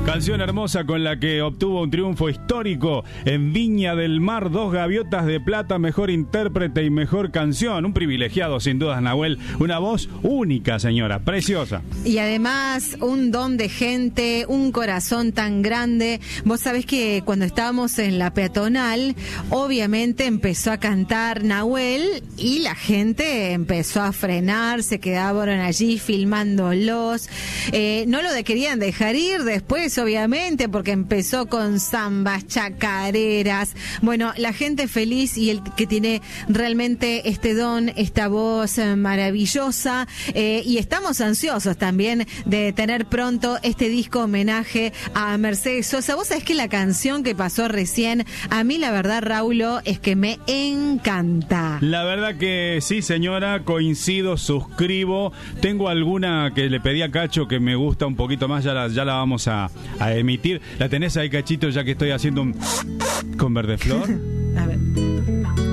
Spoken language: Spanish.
Canción hermosa con la que obtuvo un triunfo histórico en Viña del Mar, 2 gaviotas de plata, mejor intérprete y mejor canción. Un privilegiado, sin dudas, Nahuel. Una voz única, señora, preciosa. Y además, un don de gente, un corazón tan grande. Vos sabés que cuando estábamos en la peatonal, obviamente empezó a cantar Nahuel y la gente empezó a frenar, se quedaban allí filmándolos. No lo querían dejar ir después, obviamente, porque empezó con zambas, chacareras. Bueno, la gente feliz y el que tiene realmente este don, esta voz maravillosa. Y estamos ansiosos también de tener pronto este disco homenaje a Mercedes Sosa. Vos sabés que la canción que pasó recién, a mí la verdad, Raulo, es que me encanta. La verdad que sí, señora, coincido, suscribo. Tengo alguna que le pedí a Cacho que me gusta un poquito más, ya la vamos a emitir. ¿La tenés ahí, Cachito, ya que estoy haciendo un con Verdeflor? A ver.